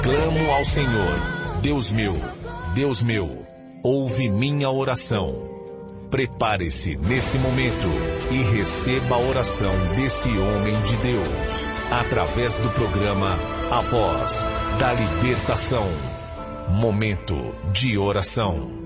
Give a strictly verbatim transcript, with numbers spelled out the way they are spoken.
Clamo ao Senhor, Deus meu, Deus meu, ouve minha oração. Prepare-se nesse momento e receba a oração desse homem de Deus, através do programa A Voz da Libertação. Momento de oração.